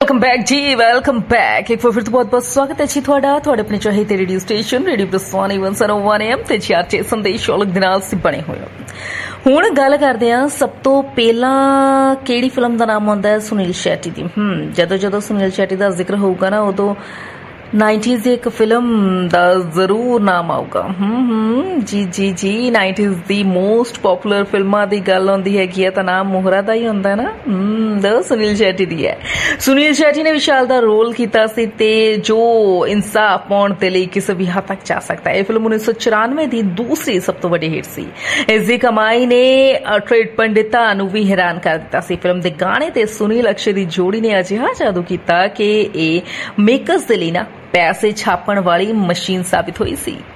Welcome back जी, welcome back. एक बार फिर तो बहुत बहुत स्वागत है जी ਤੁਹਾਡਾ ਆਪਣੇ ਚਾਹੇ ਤੇ ਰੇਡੀਓ ਸਟੇਸ਼ਨ ਰੇਡੀਓ ਪ੍ਰਸਵਾਨੀ 101 AM ਤੇ ਚਾਰਚੇ ਸੰਦੇਸ਼ ਔਲਖ ਦੇ ਨਾਲ ਸੀ ਬਣੇ ਹੋਏ ਹੁਣ ਗੱਲ ਕਰਦੇ ਆ ਸਭ ਤੋਂ ਪਹਿਲਾਂ ਕਿਹੜੀ ਫਿਲਮ ਦਾ ਨਾਮ ਆਉਂਦਾ ਹੈ ਸੁਨੀਲ ਸ਼ੈਟੀ ਦੀ। ਜਦੋਂ ਸੁਨੀਲ ਸ਼ੈਟੀ ਦਾ ਜ਼ਿਕਰ ਹੋਊਗਾ ਨਾ ਉਦੋਂ 90s ਦੀ ਇੱਕ ਫਿਲਮ ਦਾ ਜ਼ਰੂਰ ਨਾਮ ਆਊਗਾ। ਜੀ 90s ਦੀ ਮੋਸਟ ਪਪੂਲਰ ਫਿਲਮਾਂ ਦੀ ਗੱਲ ਆਉਂਦੀ ਹੈਗੀ ਹੈ ਤਾਂ ਨਾਮ ਮੋਹਰਾ ਦਾ ਹੀ ਹੁੰਦਾ ਨਾ। ਸੁਨੀਲ ਸ਼ੈਟੀ ਦੀ ਹੈ। ਸੁਨੀਲ ਸ਼ੈਟੀ ਨੇ ਵਿਸ਼ਾਲ ਦਾ ਰੋਲ ਕੀਤਾ ਸੀ ਤੇ ਜੋ ਇਨਸਾਫ ਪਾਉਣ ਦੇ ਲਈ ਕਿਸੇ ਵੀ ਹੱਦ ਤੱਕ ਜਾ ਸਕਦਾ ਹੈ। ਇਹ ਫਿਲਮ 1994 ਦੀ ਦੂਸਰੀ ਸਭ ਤੋਂ ਵੱਡੀ ਹਿੱਟ ਸੀ। ਇਸ ਦੀ ਕਮਾਈ ਨੇ ਟ੍ਰੇਡ ਪੰਡਿਤਾਂ ਨੂੰ ਵੀ ਹੈਰਾਨ ਕਰ ਦਿੱਤਾ ਸੀ। ਫਿਲਮ ਦੇ ਗਾਣੇ ਤੇ ਸੁਨੀਲ ਅਕਸ਼ੇ ਦੀ ਜੋੜੀ ਨੇ ਅਜਿਹਾ ਜਾਦੂ ਕੀਤਾ ਕਿ ਇਹ ਮੇਕਰਸ ਦੇ ਲਈ ਨਾ ਪੈਸੇ ਛਾਪਣ ਵਾਲੀ ਮਸ਼ੀਨ ਸਾਬਿਤ ਹੋਈ ਸੀ।